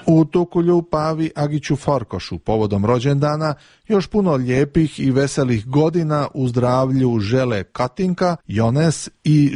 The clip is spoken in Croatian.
U Tukulju Pavi Agiću Forkošu povodom rođendana još puno lijepih i veselih godina u zdravlju žele Katinka, Jones i